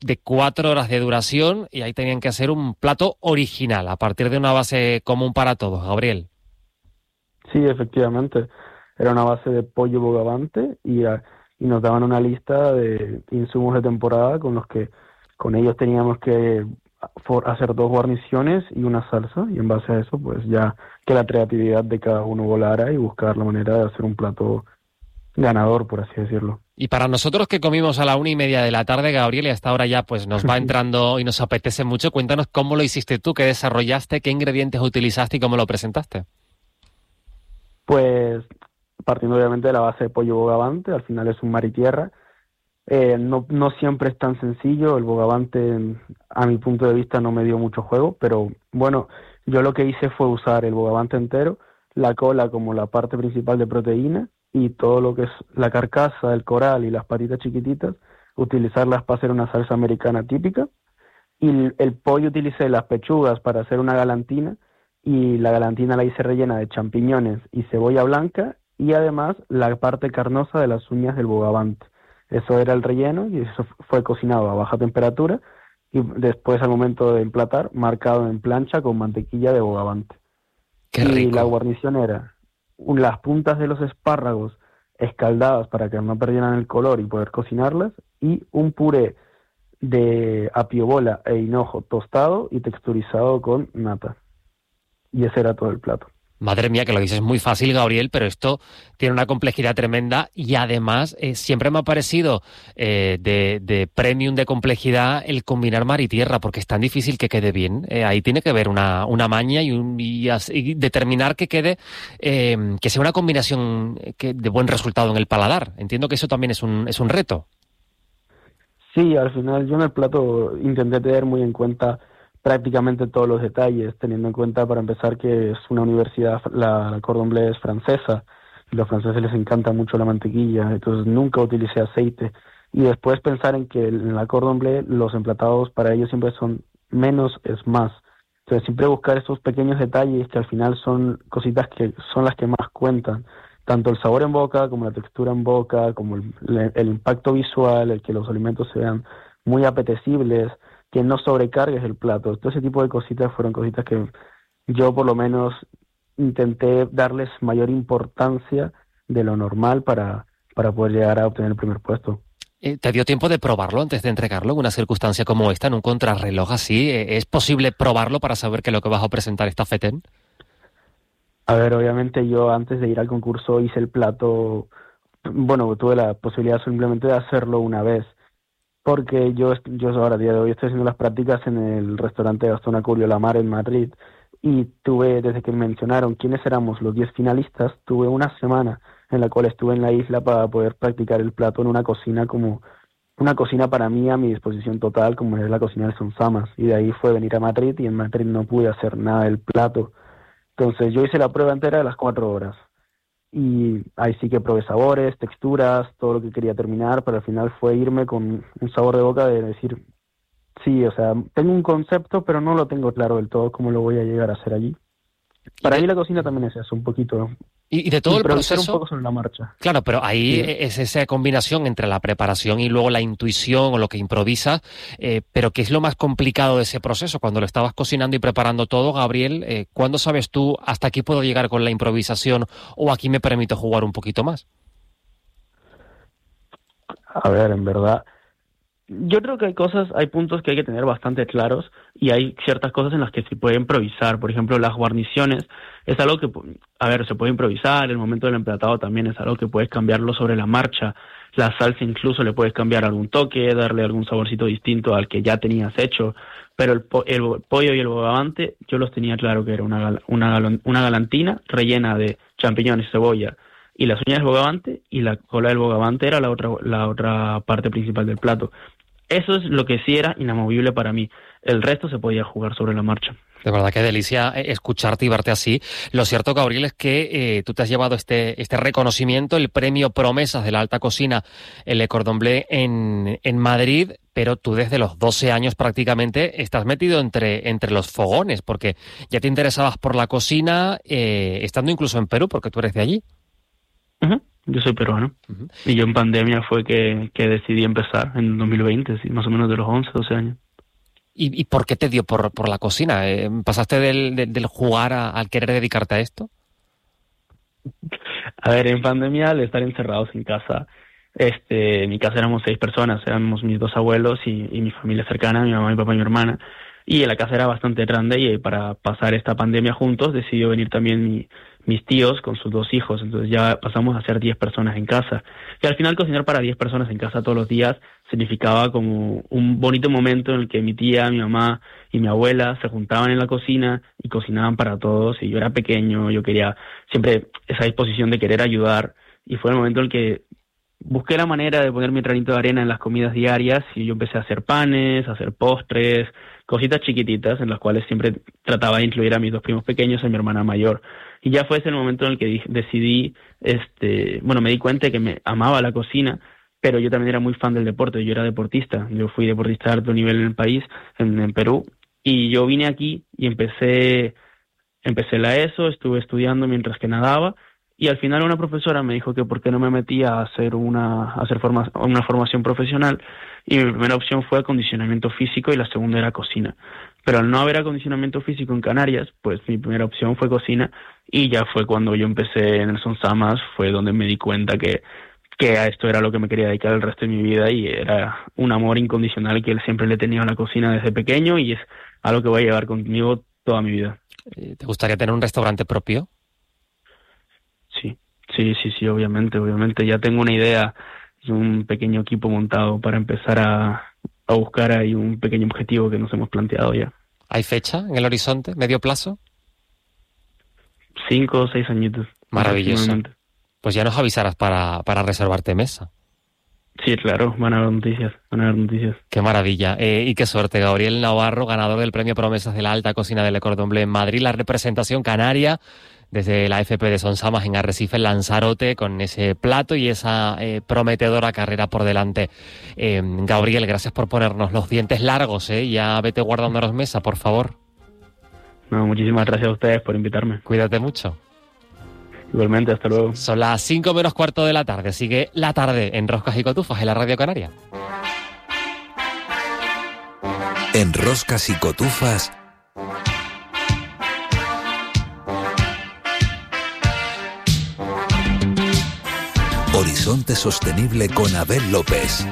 de 4 horas de duración y ahí tenían que hacer un plato original a partir de una base común para todos, Gabriel. Sí, efectivamente. Era una base de pollo bogavante y nos daban una lista de insumos de temporada con ellos teníamos que hacer 2 guarniciones y una salsa, y en base a eso, pues ya que la creatividad de cada uno volara y buscar la manera de hacer un plato ganador, por así decirlo. Y para nosotros que comimos a la 1:30 de la tarde, Gabriel, y hasta ahora ya pues nos va entrando y nos apetece mucho, cuéntanos cómo lo hiciste tú, qué desarrollaste, qué ingredientes utilizaste y cómo lo presentaste. Pues partiendo obviamente de la base de pollo bogavante, al final es un mar y tierra. No siempre es tan sencillo, el bogavante a mi punto de vista no me dio mucho juego, pero bueno, yo lo que hice fue usar el bogavante entero, la cola como la parte principal de proteína y todo lo que es la carcasa, el coral y las patitas chiquititas, utilizarlas para hacer una salsa americana típica, y el pollo utilicé las pechugas para hacer una galantina, y la galantina la hice rellena de champiñones y cebolla blanca, y además la parte carnosa de las uñas del bogavante. Eso era el relleno y eso fue cocinado a baja temperatura y después al momento de emplatar, marcado en plancha con mantequilla de bogavante. ¡Qué rico! Y la guarnición era las puntas de los espárragos escaldadas para que no perdieran el color y poder cocinarlas, y un puré de apio bola e hinojo tostado y texturizado con nata. Y ese era todo el plato. Madre mía, que lo dices muy fácil, Gabriel, pero esto tiene una complejidad tremenda y además siempre me ha parecido de premium de complejidad el combinar mar y tierra, porque es tan difícil que quede bien. Ahí tiene que haber una maña y determinar que quede, que sea una combinación de buen resultado en el paladar. Entiendo que eso también es un reto. Sí, al final yo en el plato intenté tener muy en cuenta prácticamente todos los detalles, teniendo en cuenta, para empezar, que es una universidad, la Cordon Bleu es francesa, y a los franceses les encanta mucho la mantequilla, entonces nunca utilicé aceite. Y después pensar en que en la Cordon Bleu los emplatados para ellos siempre son menos es más. Entonces siempre buscar esos pequeños detalles que al final son cositas que son las que más cuentan. Tanto el sabor en boca, como la textura en boca, como el impacto visual, el que los alimentos sean muy apetecibles, que no sobrecargues el plato. Todo ese tipo de cositas fueron cositas que yo por lo menos intenté darles mayor importancia de lo normal para poder llegar a obtener el primer puesto. ¿Te dio tiempo de probarlo antes de entregarlo en una circunstancia como esta, en un contrarreloj así? ¿Es posible probarlo para saber que lo que vas a presentar está fetén? A ver, obviamente yo antes de ir al concurso hice el plato, bueno, tuve la posibilidad simplemente de hacerlo una vez, porque yo ahora a día de hoy estoy haciendo las prácticas en el restaurante Gastón Acurio La Mar en Madrid, y desde que mencionaron quiénes éramos los 10 finalistas, tuve una semana en la cual estuve en la isla para poder practicar el plato en una cocina para mí a mi disposición total, como es la cocina de Son Samas, y de ahí fue venir a Madrid, y en Madrid no pude hacer nada del plato. Entonces yo hice la prueba entera de las 4 horas. Y ahí sí que probé sabores, texturas, todo lo que quería terminar, pero al final fue irme con un sabor de boca de decir, sí, o sea, tengo un concepto, pero no lo tengo claro del todo cómo lo voy a llegar a hacer allí. Para mí la cocina también es eso, un poquito. Y de todo el proceso, un poco sobre la marcha. Claro, pero ahí Sí. es esa combinación entre la preparación y luego la intuición o lo que improvisas, pero ¿qué es lo más complicado de ese proceso? Cuando lo estabas cocinando y preparando todo, Gabriel, ¿cuándo sabes tú hasta aquí puedo llegar con la improvisación o aquí me permito jugar un poquito más? A ver, en verdad, yo creo que hay puntos que hay que tener bastante claros, y hay ciertas cosas en las que se puede improvisar. Por ejemplo, las guarniciones es algo que, a ver, se puede improvisar. El momento del emplatado también es algo que puedes cambiarlo sobre la marcha. La salsa incluso le puedes cambiar algún toque, darle algún saborcito distinto al que ya tenías hecho. Pero el pollo y el bogavante yo los tenía claro que era una galantina rellena de champiñones, cebolla y las uñas del bogavante, y la cola del bogavante era la otra parte principal del plato. Eso es lo que sí era inamovible para mí. El resto se podía jugar sobre la marcha. De verdad, qué delicia escucharte y verte así. Lo cierto, Gabriel, es que tú te has llevado este reconocimiento, el premio Promesas de la Alta Cocina, el Le Cordon Bleu en Madrid, pero tú desde los 12 años prácticamente estás metido entre los fogones, porque ya te interesabas por la cocina, estando incluso en Perú, porque tú eres de allí. Uh-huh. Yo soy peruano. Ujú. Y yo en pandemia fue que decidí empezar, en 2020, sí, más o menos de los 11, 12 años. ¿Y por qué te dio por la cocina? ¿Pasaste del jugar al querer dedicarte a esto? A ver, en pandemia, al estar encerrados en casa, en mi casa éramos 6 personas, éramos mis 2 abuelos y mi familia cercana, mi mamá, mi papá y mi hermana. Y la casa era bastante grande y para pasar esta pandemia juntos decidió venir también mis tíos con sus 2 hijos. Entonces ya pasamos a ser 10 personas en casa. Y al final cocinar para 10 personas en casa todos los días significaba como un bonito momento en el que mi tía, mi mamá y mi abuela se juntaban en la cocina y cocinaban para todos. Y yo era pequeño, yo quería siempre esa disposición de querer ayudar. Y fue el momento en el que busqué la manera de poner mi granito de arena en las comidas diarias y yo empecé a hacer panes, a hacer postres, cositas chiquititas en las cuales siempre trataba de incluir a mis 2 primos pequeños y a mi hermana mayor. Y ya fue ese el momento en el que decidí, me di cuenta de que me amaba la cocina, pero yo también era muy fan del deporte, yo era deportista, yo fui deportista de alto nivel en el país, en Perú, y yo vine aquí y empecé la ESO, estuve estudiando mientras que nadaba, y al final una profesora me dijo que por qué no me metía a hacer una formación profesional, y mi primera opción fue acondicionamiento físico y la segunda era cocina. Pero al no haber acondicionamiento físico en Canarias, pues mi primera opción fue cocina, y ya fue cuando yo empecé en el Son Samas, fue donde me di cuenta que a esto era lo que me quería dedicar el resto de mi vida, y era un amor incondicional que siempre le he tenido a la cocina desde pequeño, y es algo que voy a llevar conmigo toda mi vida. ¿Te gustaría tener un restaurante propio? Sí, obviamente. Ya tengo una idea y un pequeño equipo montado para empezar a buscar ahí un pequeño objetivo que nos hemos planteado ya. ¿Hay fecha en el horizonte? ¿Medio plazo? 5 o 6 añitos. Maravilloso. Pues ya nos avisarás para reservarte mesa. Sí, claro, van a haber noticias. Qué maravilla. Y qué suerte, Gabriel Navarro, ganador del premio Promesas de la Alta Cocina de Le Cordon Bleu en Madrid, la representación canaria desde la FP de Son Samas en Arrecife, en Lanzarote, con ese plato y esa prometedora carrera por delante. Gabriel, gracias por ponernos los dientes largos, ya vete guardándonos mesa, por favor. No, muchísimas gracias a ustedes por invitarme. Cuídate mucho. Igualmente, hasta luego. Son las 5 menos cuarto de la tarde. Sigue la tarde en Roscas y Cotufas, en la Radio Canaria. En Roscas y Cotufas, Horizonte Sostenible con Abel López.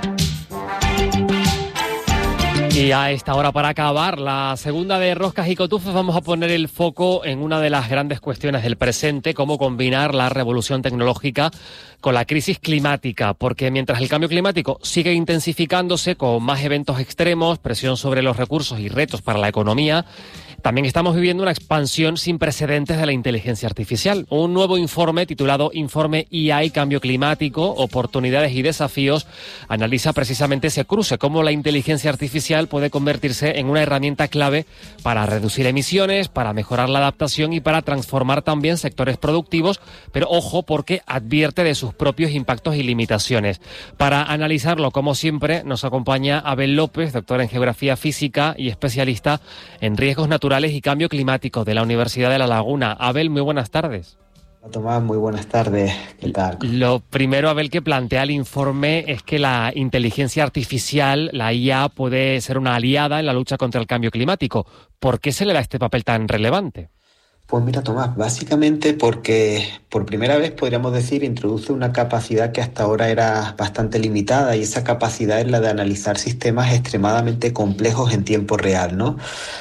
Y a esta hora, para acabar la segunda de Roscas y Cotufas, vamos a poner el foco en una de las grandes cuestiones del presente: cómo combinar la revolución tecnológica con la crisis climática, porque mientras el cambio climático sigue intensificándose con más eventos extremos, presión sobre los recursos y retos para la economía, también estamos viviendo una expansión sin precedentes de la inteligencia artificial. Un nuevo informe titulado Informe IA y Cambio Climático, Oportunidades y Desafíos, analiza precisamente ese cruce, cómo la inteligencia artificial puede convertirse en una herramienta clave para reducir emisiones, para mejorar la adaptación y para transformar también sectores productivos, pero ojo, porque advierte de sus propios impactos y limitaciones. Para analizarlo, como siempre, nos acompaña Abel López, doctor en Geografía Física y especialista en riesgos naturales y cambio climático de la Universidad de La Laguna. Abel, muy buenas tardes. Tomás, muy buenas tardes. ¿Qué tal? Lo primero, Abel, que plantea el informe es que la inteligencia artificial, la IA, puede ser una aliada en la lucha contra el cambio climático. ¿Por qué se le da este papel tan relevante? Pues mira, Tomás, básicamente porque por primera vez, podríamos decir, introduce una capacidad que hasta ahora era bastante limitada, y esa capacidad es la de analizar sistemas extremadamente complejos en tiempo real, ¿no?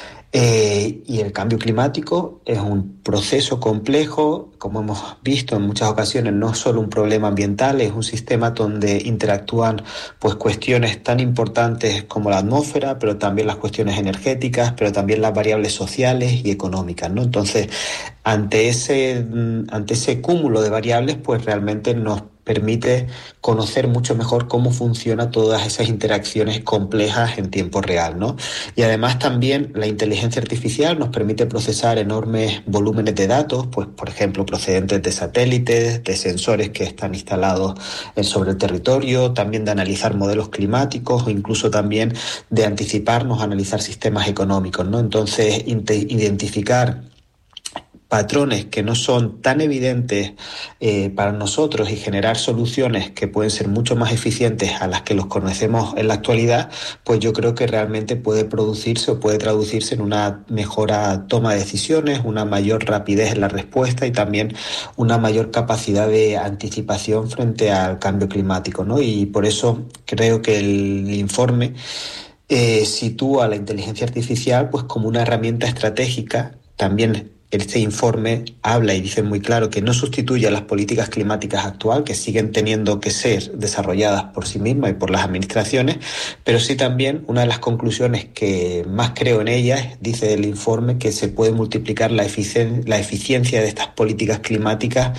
Y el cambio climático es un proceso complejo, como hemos visto en muchas ocasiones, no solo un problema ambiental, es un sistema donde interactúan pues cuestiones tan importantes como la atmósfera, pero también las cuestiones energéticas, pero también las variables sociales y económicas, ¿no? Entonces, ante ese cúmulo de variables, pues realmente nos permite conocer mucho mejor cómo funcionan todas esas interacciones complejas en tiempo real, ¿no? Y además también la inteligencia artificial nos permite procesar enormes volúmenes de datos, pues por ejemplo procedentes de satélites, de sensores que están instalados sobre el territorio, también de analizar modelos climáticos o incluso también de anticiparnos a analizar sistemas económicos, ¿no? Entonces, identificar patrones que no son tan evidentes para nosotros y generar soluciones que pueden ser mucho más eficientes a las que los conocemos en la actualidad, pues yo creo que realmente puede producirse o puede traducirse en una mejora toma de decisiones, una mayor rapidez en la respuesta y también una mayor capacidad de anticipación frente al cambio climático, ¿no? Y por eso creo que el informe sitúa la inteligencia artificial pues como una herramienta estratégica. También este informe habla y dice muy claro que no sustituye a las políticas climáticas actuales, que siguen teniendo que ser desarrolladas por sí mismas y por las administraciones, pero sí también una de las conclusiones que más creo en ellas, dice el informe, que se puede multiplicar la eficiencia de estas políticas climáticas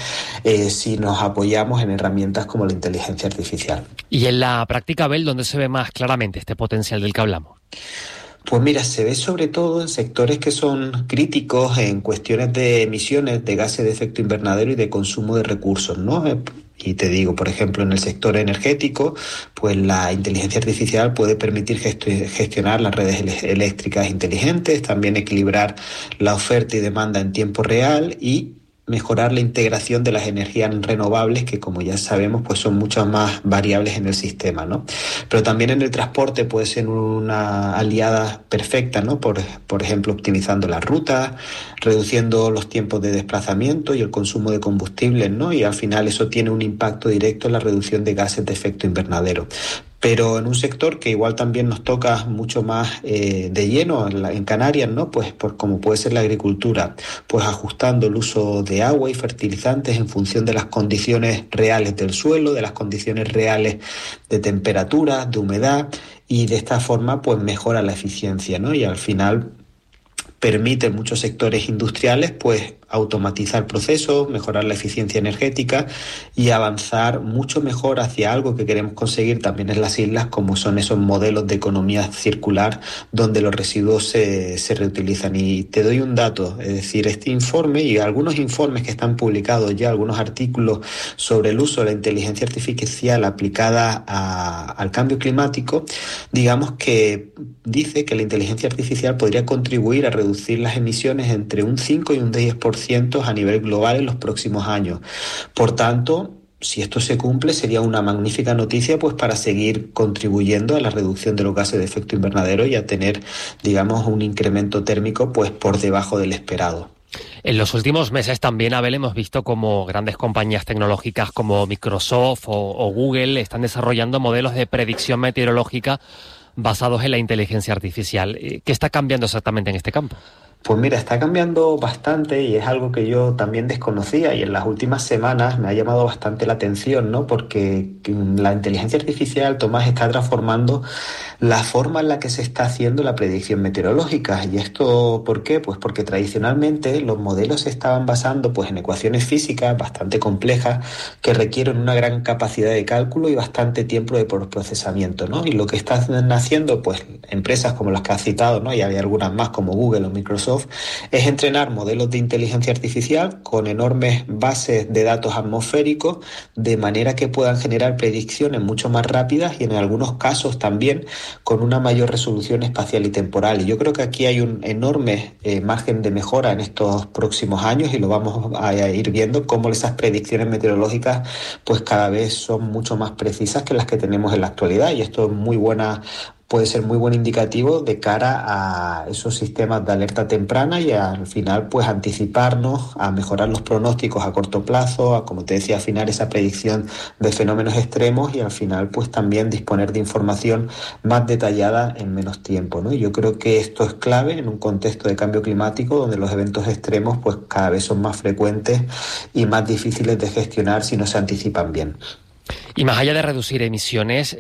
si nos apoyamos en herramientas como la inteligencia artificial. Y en la práctica, Abel, ¿dónde se ve más claramente este potencial del que hablamos? Pues mira, se ve sobre todo en sectores que son críticos en cuestiones de emisiones de gases de efecto invernadero y de consumo de recursos, ¿no? Y te digo, por ejemplo, en el sector energético, pues la inteligencia artificial puede permitir gestionar las redes eléctricas inteligentes, también equilibrar la oferta y demanda en tiempo real y mejorar la integración de las energías renovables, que como ya sabemos pues son muchas más variables en el sistema, ¿no? Pero también en el transporte puede ser una aliada perfecta, ¿no? Por ejemplo, optimizando las rutas, reduciendo los tiempos de desplazamiento y el consumo de combustibles, ¿no? Y al final eso tiene un impacto directo en la reducción de gases de efecto invernadero. Pero en un sector que igual también nos toca mucho más de lleno en Canarias, ¿no? Pues como puede ser la agricultura, pues ajustando el uso de agua y fertilizantes en función de las condiciones reales del suelo, de las condiciones reales de temperatura, de humedad, y de esta forma pues mejora la eficiencia, ¿no? Y al final permite en muchos sectores industriales pues automatizar procesos, mejorar la eficiencia energética y avanzar mucho mejor hacia algo que queremos conseguir también en las islas, como son esos modelos de economía circular donde los residuos se reutilizan. Y te doy un dato, es decir, este informe y algunos informes que están publicados ya, algunos artículos sobre el uso de la inteligencia artificial aplicada al cambio climático, digamos que dice que la inteligencia artificial podría contribuir a reducir las emisiones entre un 5 y un 10% a nivel global en los próximos años. Por tanto, si esto se cumple, sería una magnífica noticia pues para seguir contribuyendo a la reducción de los gases de efecto invernadero y a tener, digamos, un incremento térmico pues por debajo del esperado. En los últimos meses también, Abel, hemos visto como grandes compañías tecnológicas como Microsoft o Google están desarrollando modelos de predicción meteorológica basados en la inteligencia artificial. ¿Qué está cambiando exactamente en este campo? Pues mira, está cambiando bastante y es algo que yo también desconocía y en las últimas semanas me ha llamado bastante la atención, ¿no? Porque la inteligencia artificial, Tomás, está transformando la forma en la que se está haciendo la predicción meteorológica. ¿Y esto por qué? Pues porque tradicionalmente los modelos se estaban basando pues en ecuaciones físicas bastante complejas que requieren una gran capacidad de cálculo y bastante tiempo de procesamiento, ¿no? Y lo que están haciendo pues empresas como las que has citado, ¿no? Y hay algunas más como Google o Microsoft, es entrenar modelos de inteligencia artificial con enormes bases de datos atmosféricos de manera que puedan generar predicciones mucho más rápidas y en algunos casos también con una mayor resolución espacial y temporal. Y yo creo que aquí hay un enorme margen de mejora en estos próximos años y lo vamos a ir viendo cómo esas predicciones meteorológicas pues cada vez son mucho más precisas que las que tenemos en la actualidad y esto es puede ser muy buen indicativo de cara a esos sistemas de alerta temprana y al final pues anticiparnos a mejorar los pronósticos a corto plazo, a, como te decía, afinar esa predicción de fenómenos extremos y al final pues también disponer de información más detallada en menos tiempo, ¿no? Y yo creo que esto es clave en un contexto de cambio climático donde los eventos extremos pues cada vez son más frecuentes y más difíciles de gestionar si no se anticipan bien. Y más allá de reducir emisiones,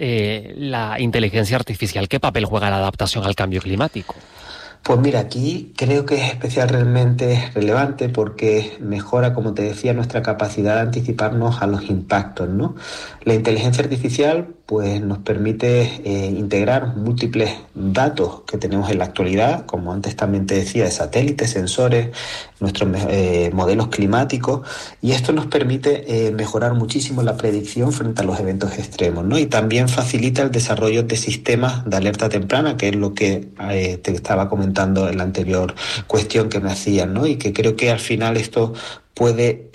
la inteligencia artificial, ¿qué papel juega la adaptación al cambio climático? Pues mira, aquí creo que es especialmente relevante porque mejora, como te decía, nuestra capacidad de anticiparnos a los impactos, ¿no? La inteligencia artificial pues nos permite integrar múltiples datos que tenemos en la actualidad, como antes también te decía, de satélites, sensores, nuestros modelos climáticos, y esto nos permite mejorar muchísimo la predicción frente a los eventos extremos, ¿no? Y también facilita el desarrollo de sistemas de alerta temprana, que es lo que te estaba comentando en la anterior cuestión que me hacían, ¿no? Y que creo que al final esto puede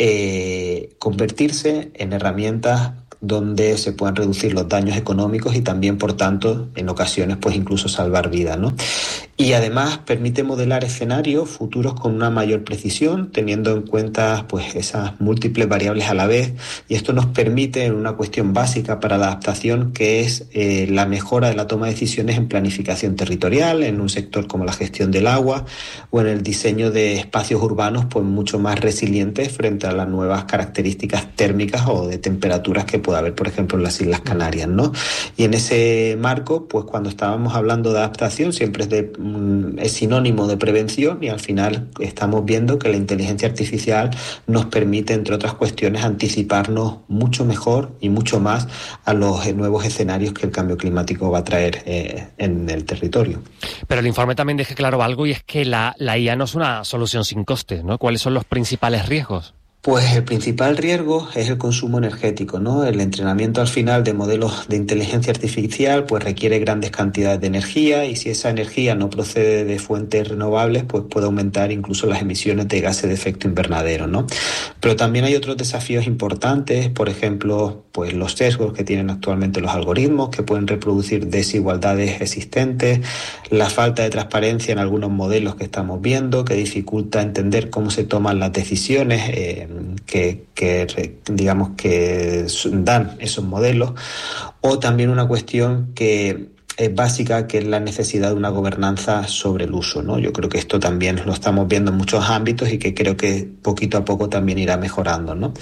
convertirse en herramientas donde se puedan reducir los daños económicos y también, por tanto, en ocasiones, pues incluso salvar vidas, ¿no? Y además permite modelar escenarios futuros con una mayor precisión, teniendo en cuenta pues esas múltiples variables a la vez, y esto nos permite, en una cuestión básica para la adaptación, que es la mejora de la toma de decisiones en planificación territorial, en un sector como la gestión del agua, o en el diseño de espacios urbanos pues mucho más resilientes frente a las nuevas características térmicas o de temperaturas que pueda haber, por ejemplo, en las Islas Canarias, ¿no? Y en ese marco, pues cuando estábamos hablando de adaptación, siempre es sinónimo de prevención, y al final estamos viendo que la inteligencia artificial nos permite, entre otras cuestiones, anticiparnos mucho mejor y mucho más a los nuevos escenarios que el cambio climático va a traer en el territorio. Pero el informe también deja claro algo, y es que la IA no es una solución sin costes, ¿no? ¿Cuáles son los principales riesgos? Pues el principal riesgo es el consumo energético, ¿no? El entrenamiento al final de modelos de inteligencia artificial pues requiere grandes cantidades de energía, y si esa energía no procede de fuentes renovables, pues puede aumentar incluso las emisiones de gases de efecto invernadero, ¿no? Pero también hay otros desafíos importantes, por ejemplo, pues los sesgos que tienen actualmente los algoritmos, que pueden reproducir desigualdades existentes, la falta de transparencia en algunos modelos que estamos viendo, que dificulta entender cómo se toman las decisiones que digamos que dan esos modelos, o también una cuestión que es básica, que es la necesidad de una gobernanza sobre el uso, ¿no? Yo creo que esto también lo estamos viendo en muchos ámbitos y que creo que poquito a poco también irá mejorando, ¿no?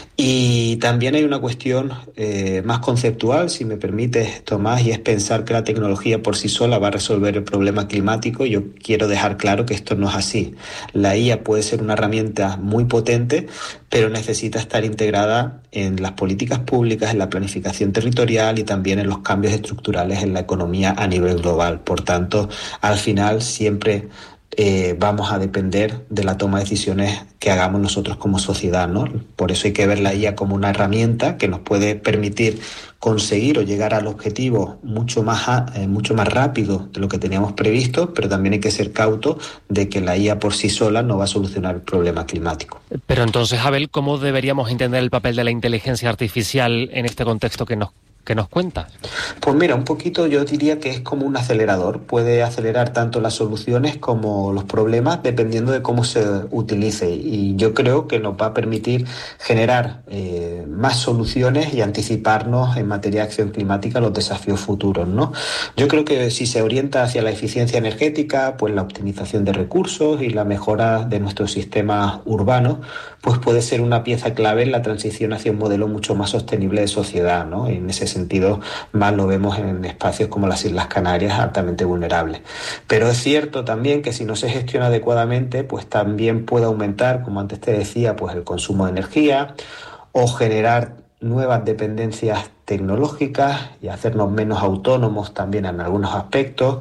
Y también hay una cuestión más conceptual, si me permites, Tomás, y es pensar que la tecnología por sí sola va a resolver el problema climático. Yo quiero dejar claro que esto no es así. La IA puede ser una herramienta muy potente, pero necesita estar integrada en las políticas públicas, en la planificación territorial y también en los cambios estructurales en la economía a nivel global. Por tanto, al final siempre vamos a depender de la toma de decisiones que hagamos nosotros como sociedad, ¿no? Por eso hay que ver la IA como una herramienta que nos puede permitir conseguir o llegar al objetivo mucho más rápido de lo que teníamos previsto, pero también hay que ser cautos de que la IA por sí sola no va a solucionar el problema climático. Pero entonces, Abel, ¿cómo deberíamos entender el papel de la inteligencia artificial en este contexto que nos cuentas? Pues mira, un poquito yo diría que es como un acelerador. Puede acelerar tanto las soluciones como los problemas dependiendo de cómo se utilice. Y yo creo que nos va a permitir generar más soluciones y anticiparnos en materia de acción climática a los desafíos futuros, ¿no? Yo creo que si se orienta hacia la eficiencia energética, pues la optimización de recursos y la mejora de nuestros sistemas urbanos, pues puede ser una pieza clave en la transición hacia un modelo mucho más sostenible de sociedad, ¿no? En ese sentido, más lo vemos en espacios como las Islas Canarias, altamente vulnerables. Pero es cierto también que si no se gestiona adecuadamente, pues también puede aumentar, como antes te decía, pues el consumo de energía, o generar nuevas dependencias tecnológicas y hacernos menos autónomos también en algunos aspectos.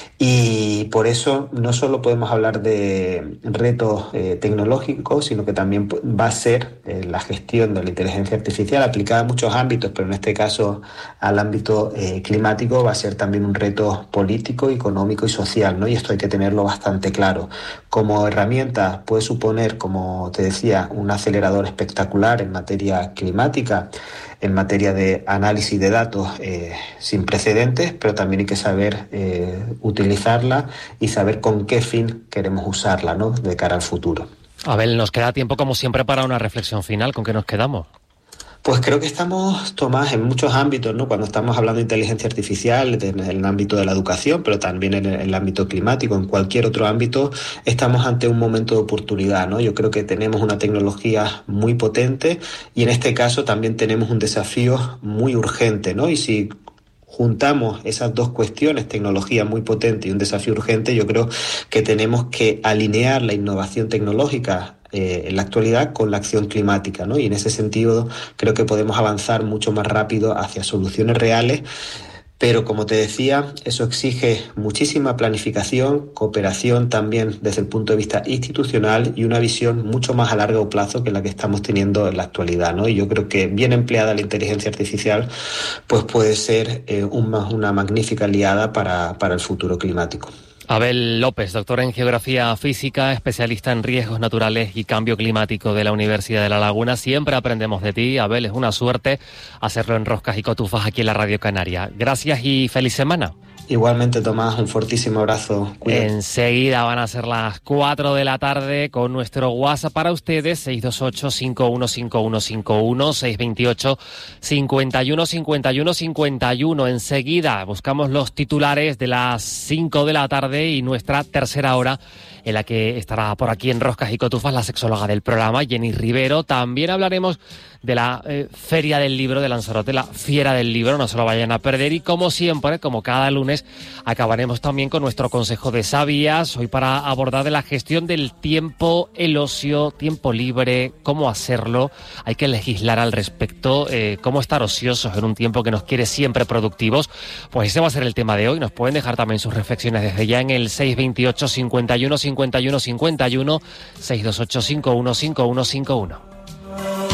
Y por eso no solo podemos hablar de retos tecnológicos, sino que también va a ser la gestión de la inteligencia artificial aplicada a muchos ámbitos, pero en este caso al ámbito climático va a ser también un reto político, económico y social, ¿no? Y esto hay que tenerlo bastante claro. Como herramienta puede suponer, como te decía, un acelerador espectacular en materia climática, en materia de análisis de datos sin precedentes, pero también hay que saber utilizarla y saber con qué fin queremos usarla, ¿no?, de cara al futuro. Abel, nos queda tiempo como siempre para una reflexión final. ¿Con qué nos quedamos? Pues creo que estamos, Tomás, en muchos ámbitos, ¿no? Cuando estamos hablando de inteligencia artificial, en el ámbito de la educación, pero también en el ámbito climático, en cualquier otro ámbito, estamos ante un momento de oportunidad, ¿no? Yo creo que tenemos una tecnología muy potente y en este caso también tenemos un desafío muy urgente, ¿no? Y si juntamos esas dos cuestiones, tecnología muy potente y un desafío urgente, yo creo que tenemos que alinear la innovación tecnológica en la actualidad con la acción climática, ¿no? Y en ese sentido creo que podemos avanzar mucho más rápido hacia soluciones reales. Pero, como te decía, eso exige muchísima planificación, cooperación también desde el punto de vista institucional y una visión mucho más a largo plazo que la que estamos teniendo en la actualidad, ¿no? Y yo creo que bien empleada la inteligencia artificial pues puede ser una magnífica aliada para el futuro climático. Abel López, doctor en Geografía Física, especialista en riesgos naturales y cambio climático de la Universidad de La Laguna. Siempre aprendemos de ti, Abel, es una suerte hacerlo en Roscas y Cotufas aquí en la Radio Canaria. Gracias y feliz semana. Igualmente, Tomás, un fortísimo abrazo. Cuídate. Enseguida van a ser las 4 de la tarde con nuestro WhatsApp para ustedes, 628-515151, 628-515151. Enseguida buscamos los titulares de las 5 de la tarde y nuestra tercera hora, en la que estará por aquí en Roscas y Cotufas la sexóloga del programa, Jenny Rivero. También hablaremos de la Feria del Libro de Lanzarote, la Fiera del Libro, no se lo vayan a perder. Y como siempre, como cada lunes, acabaremos también con nuestro consejo de sabias, hoy para abordar de la gestión del tiempo, el ocio, tiempo libre, cómo hacerlo, hay que legislar al respecto, cómo estar ociosos en un tiempo que nos quiere siempre productivos. Pues ese va a ser el tema de hoy. Nos pueden dejar también sus reflexiones desde ya en el 628 51 51 51, 628 51 51 51.